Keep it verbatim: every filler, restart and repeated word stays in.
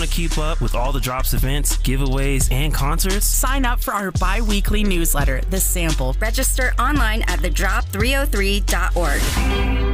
Want to keep up with all the Drops events, giveaways, and concerts? Sign up for our bi-weekly newsletter, The Sample. Register online at the drop three oh three dot org.